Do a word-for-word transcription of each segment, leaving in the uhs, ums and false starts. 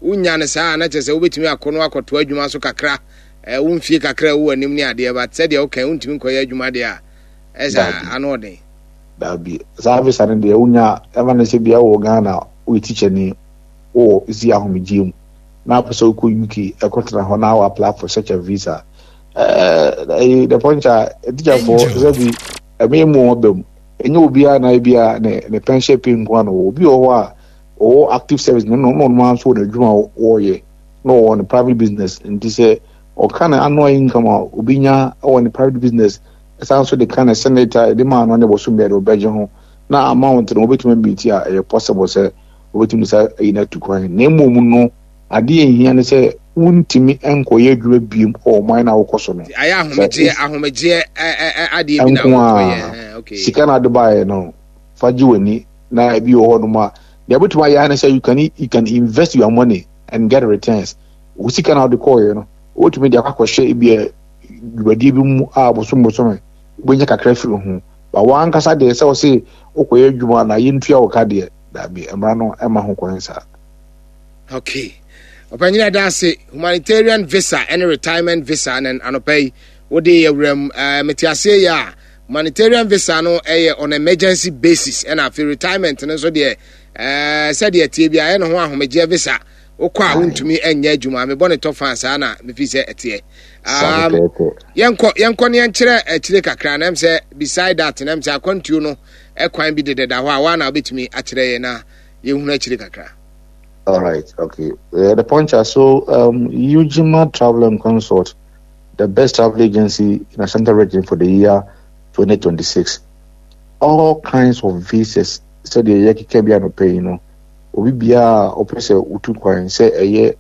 unya ne saa na chese obetumi akono akoto adwuma so kakra eh wonfie kakra wo anim ne ade ba said okay wontumi nkoye adwuma de a esa anode da bi service ane de unya eva ne se bia wo Ghana wo teacher ni o isi ahomegiem na person ko U K ekotra ho na apply for such a visa uh the point a teacher for sabi eme mo obem enye obi a na bia ne ne pension pay nko no obi o ho a o active service no no no man so na dwuma wo ye no on private business and say or kind of annoying income obi nya on private business sounds so the kind of senator the man on the was be do beje ho na amount no obetumi be ti a possible say obetumi say e na to kwan na emom no ade ehia ne say untimi enkoye dwuma biem o man na wokoso no aya ahomeje ahomeje ade bi na wokoye okay sika na de bae no faji wani na bi o hono ma ya betuma ya na say you can you can invest your money and get returns usika na de koye no otumi de akwakwhye e bi dwadi bi mu a bosom bosom bonya kakra firi ho ba wan kasa de say o say okoye adwuma na yentua wo ka de da bi emra no ema ho kwansa. Okay. Opanyina dase humanitarian visa and retirement visa and anopay wodi yewrem uh, metiase ya humanitarian visa no eh, on emergency basis and afi retirement no so de eh said de tie bia no ho ahomeje visa okwa wontumi enye adwuma me bone to fansa na me fi se etie um yenko yenko ne enkyere akire kakra na em se beside that na em se akwantuo no ekwan bi de da ho a wa na obetumi akire ye na ye hunu akire kakra. All right, okay. Uh, the point is so um Ujima Travel and Consort, the best travel agency in the Central Region for the year twenty twenty-six. All kinds of visas. So the yaki kebi no pay, you know. Obi bia opese utu kwan say eye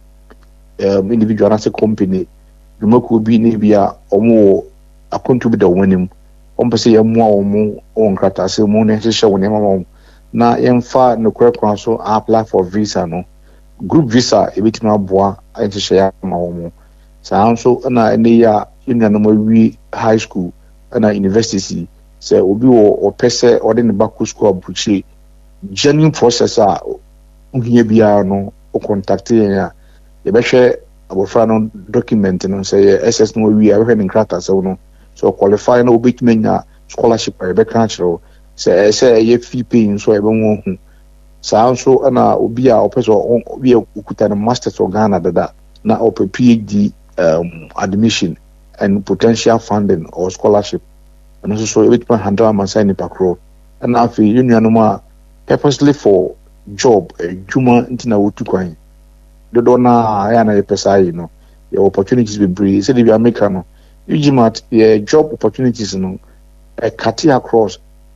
um individual as a company. Dumoku bi ne bia omo akontu bi da wonim. Ompese ye mo omo on krata se mo ne hye wo ne mama na yemfa no kwan so apply for visa no. Group visa ebitima boa ayehye ya ma wo saa nso na ene ya union no wi high school na university say obi wo opese ode ne back school abuchi genuine process a uhie bia no o contact ya ye behwe abofra no document no say S S no wi a behwe ne krata se no so qualify no obitima nya scholarship e be kan chiro say say ye fee pay so e be won hu saa nso na obi a opeso obi okuta na masters of Ghana dada na ope P H D um admission and potential funding or scholarship and also so it handle am sign ni pakro and afi union no ma purposely for job juma ntina wotu kwan dodo na ya na pesa yi no your opportunities be brave say the America no ujimat your job opportunities no e cut across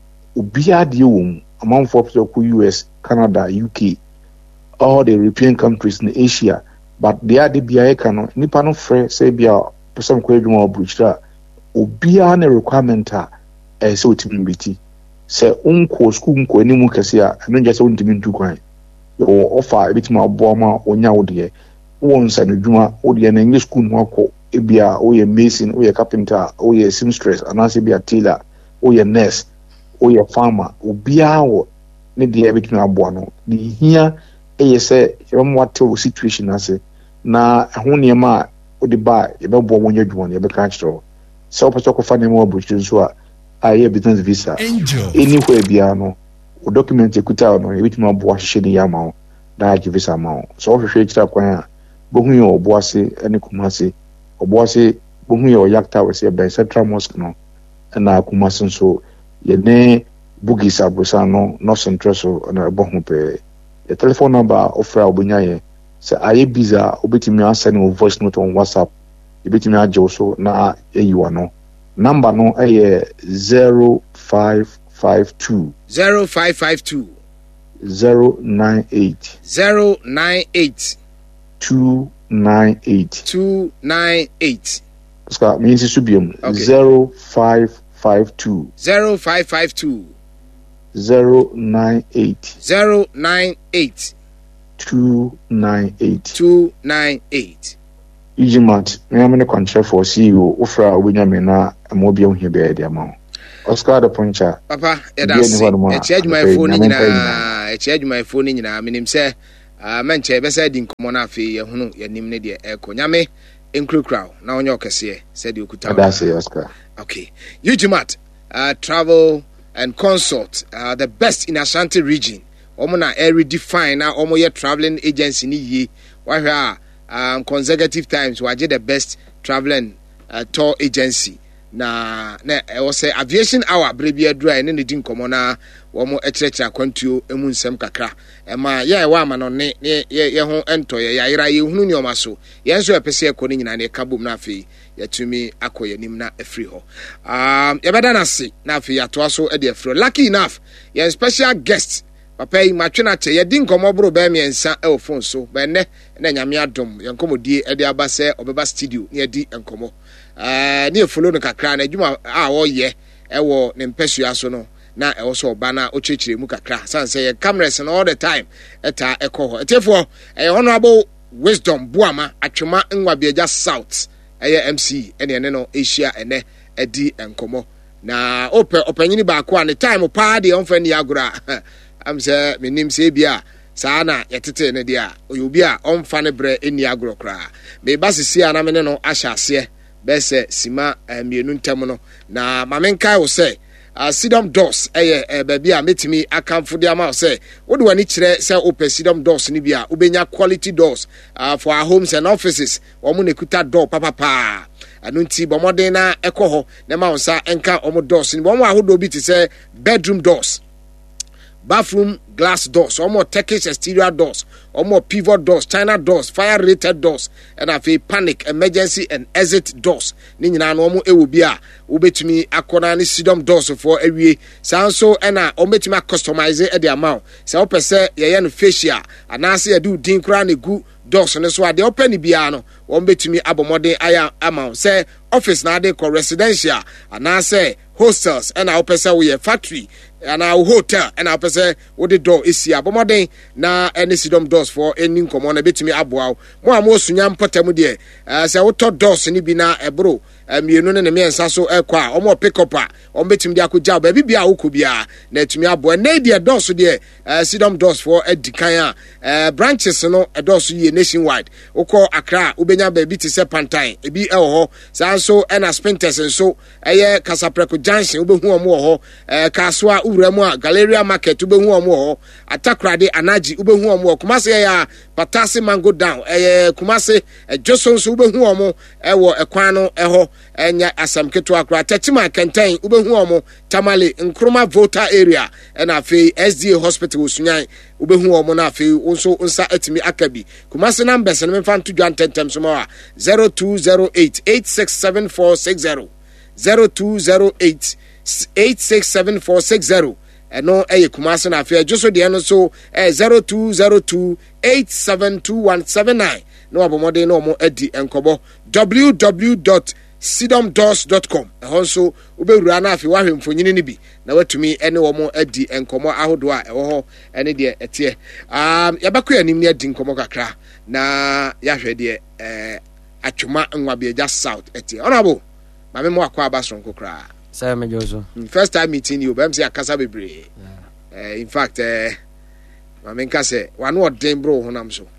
obi ade wo among for U S, Canada, U K, all the European countries in Asia, but they are the B I A cano, nipa no free, say bia, person kwa juma bridge da, obia ne requirement a, eh, so timibiti. Say, unko school unko eni mu kese a, eno nja se untimi ntu kwan. Yo offer ebiti ma boa ma onya wode. Won sa no juma, wode na English school mu akọ, ebia oye mason, oye carpenter, oye seamstress, anase bia tailor, oye nurse. Oye farmer obia wo ne de ebetumi aboa no de hia eye se yem wate situation ase na ho ne ma odi ba e be bo wonya dwon e be kan chiro so person ko fa ne mo abuchi so a aye business visa anywhere bia no o document ekuta no ebetumi aboa hye ne ya ma da age visa ma so hwehwe kira kwan a bohu ye obo ase ene kumase obo ase bohu ye oyakta we se be Central Mosque no na kumase so ye ne bugis abusano no centreso na bohu pe the telephone number offer obunya ye say aye biza obetimi asend me voice note on WhatsApp ebetimi aje so na eyiwa no number no eye zero five five two zero five five two zero nine eight zero nine eight two nine eight two nine eight ska means subium zero five five two zero five five two zero nine eight zero nine eight two nine eight two nine eight. Ijimat, me am the contract for C E O Ofra Winyamina and Mobium here the amount. Oscar the Puncher. Papa, I charge my phone in a charge my phone in a minim say ah menche be say di nkomo na afi ye hunu ye nim ne de e ko nyame enkrukra na onye okese say di okuta. That's it, Oscar. Okay. Ujimat uh travel and consult uh the best in Ashanti region. Omo na e redefine na omo ye traveling agency ni yi. Wa hwa um consecutive times waje the best traveling uh, tour agency. Na na e wo say aviation hour brebi adura ene ne di nkomo na wo mo ekyerechira kwantuo emu nsem kakra e ma ye e wa ma no ne ye ye ho ento ye yayira ye hunu ne omaso ye nso epese ekọ ne nyina ne kabom na afi yatumi akoye nim na afri ho um ye beda na se na afi yato aso e de afri. Lucky enough ye special guest papa yi matwena che ye di nkomo bro ba mi ensa e wo phone so ba ne na nyame adom ye nkomodie e de aba se obeba studio ne di nkomo eh ne follow no kakra na adwuma a wo ye e wo ne mpesua so no na e wo so ba na o chechire mu kakra san say cameras and all the time eta ekoho etefo e honorable wisdom buama atwema nwa biaja south eye M C ene ene no Asia ene edi enkomo na ope opanyini ba ko an time pa de on fa ni agora am say menim say bia saa na yetete ne dia oyobi a on fa ne bre eni agoro kra me basisi ana me ne no ahyase bese sima mienu ntem no na mamenkai wo say uh, Sidom Doors eh eh baby a metimi akamfo de ama say wo de wani kire say open Sidom Doors ni bia ubenya quality doors uh, for our homes and offices wo mo nekuta door papa pa anu nti bomoden na ekoho na ma wonsa enka omo doors ni bo mo ahodo bi te say bedroom doors, bathroom glass doors, or more Turkish exterior doors, or more pivot doors, China doors, fire rated doors, and a panic, emergency and exit doors. Nina no more ewubia, ubetumi akona ni Sidom Doors for every sanso and a ometuma customize at the amount. So open say yayan facia, and I say I do dinkra ne good doors on the swat the open biano, one betumi abomode aya amount. Say office na de ko residential, and I say hostels, and I open say we a factory. And our hotel and our person what the door is here. But more than na any Sidom Doors for any common a bit to me abow. More most young potamudia. As I would talk doors and bina a bro. Um, you know, and me and Sasso Equa, or more pick up, or bet him the Akuja, baby be a Ukubia, net me abo, and nadia doors dear, Sidom Doors for a decaya, uh, branches, no, a doors ye nationwide. Oko Accra, Ubenya baby to Serpentine, a be elho, Sanso and a spinters and so, a year Casapreco Junction, Ubu more, uh, Casua. Uremwa Galleria Market ube huwa mo Atakrade Anaji ube huwa mo Kumase ya Patasi Mango Down eh Kumase eh, Johnson ube huwa mo ewo ekwano eho enya asamketo akra Tetima Kenten ube huwa mo Tamale Nkrumah Voter Area ena afi S D A Hospital usunyai ube huwa mo na afi unso unsa etimi akabi Kumase numbers na memfa ntu dwan tentem somawa zero two zero eight eight six seven four six zero zero two zero eight eight six seven four six zero and no a Kumasi na fair just so the end so eh zero two zero two eight seven two one seven nine no abomode no mo edi enkobo w w w dot sidom doors dot com also ubewura na afi wahwe mfonyini ni bi na watumi ene wo mo edi enkomo ahodo a ewo ho ene de etie um yabakọ anim ne edi enkomo kakra na yahwe de eh atwuma nwa bia south etie honorable mame mo akwa abasron kokra. First time meeting you, but I'm saying Akasa Bebre. In fact, uh, I mean, Kase, one word, damn bro, when I'm so.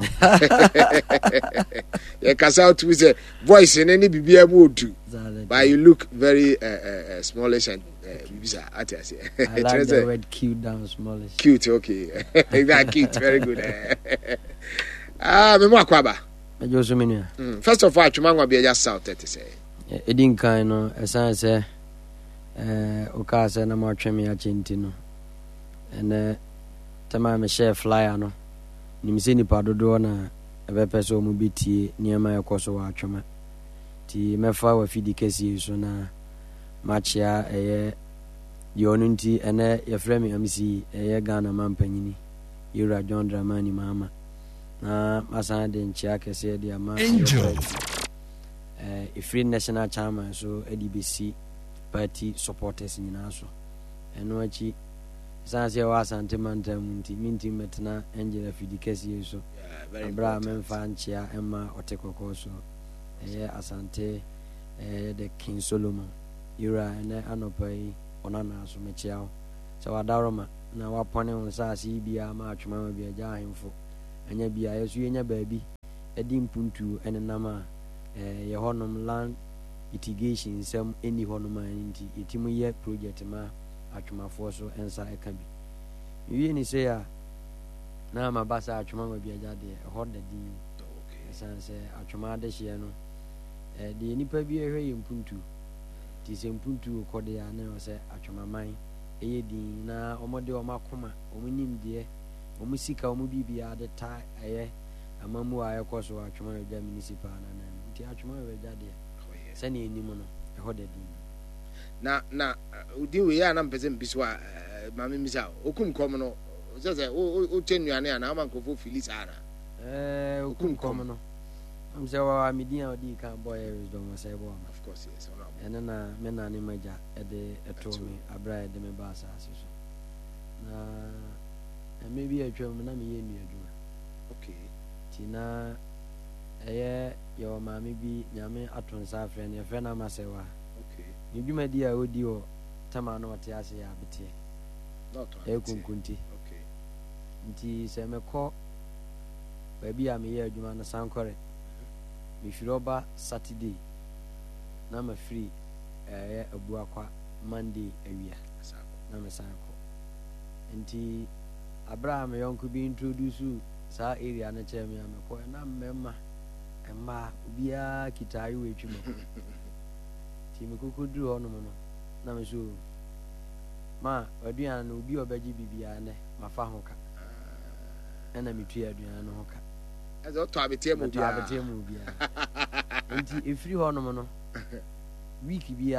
Yeah, Kasa to his voice in any B B M would do. But you look very uh, uh, smallish and uh, I like the word cute down smallish. Cute, okay. That cute, very good. Ah, me mo akwaba. First of all, Chumangwa be just south to say. It didn't kind of, as I say. Eh okase na mo tweme agenti no ene tema me share flyer no nimse nipa dodo na ebepe so mu bitie niema yakoso wa atwema ti mefa wa fidi kesi so na machia eye yonunti ene ye frame amsi eye Ghana mampanyini Yura John Dramani mama na masana de nchia kese de ama eh ifri national chairman so A D B C party supporters in Naso and wachi Sanse was antimantam minti metna Angela Fidikesi so Abraham Fanchia Emma Otekokoso eh Asante eh the King Solomon Yura and Anopai Onana so mechiao so adaroma na wapone on sa si bia ma atwuma bia ja hemfo anya bia yeso yenya baabi edi mpuntu enenam a eh ye honom land litigation sem eni honom anti etimu ye project ma atwomafo so ensa eka bi yi ni say a na ma basa atwoma ma bia jade e ho da di okay san se atwoma de hye no eh de nipa bi ehwe ye mpuntu ti se mpuntu kode ya na o se atwoma man eye din na omode o makoma omunim de omu sika omu bibia de ta eye amamu aye koso atwoma ya municipal na na nti atwoma ya jade sani enimu no e ho da di na na udi we ya na mpeze mbiswa mama misa okum kom no se se o o chenuane ana amankofo filis ana eh okum kom no am se wa midia odi kan boy wisdom say bo of course yes ona ene na me na ne maja e de eto me abra e de me ba sa ase so na e me bi atwam na me ye nu adwuma okay ti na eye yo ma me bi nyame atonsa afre ne fe na masewa okay ni dwuma di a odi o tama no wate ase ya betie not e kunkunti okay nti se me ko ba bi a me ye adwuma na sankore me firoba Saturday na ma free eh abuakwa Monday awia na me sanko nti Abraham yonku bi introduce sa area na che me ameko na mmemma emma obia kitayi we twuma ti me kokoduru hono no na me so ma aduan no obi obaji bibia ne mafa ho ka na me tu aduan no ho ka ezo to abetie mu bia abetie mu bia nti efiri hono no week bia